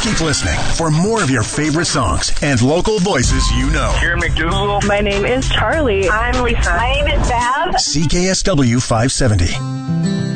Keep listening for more of your favorite songs and local voices you know. Karen McDougal. My name is Charlie. I'm Lisa. My name is Bev. CKSW 570.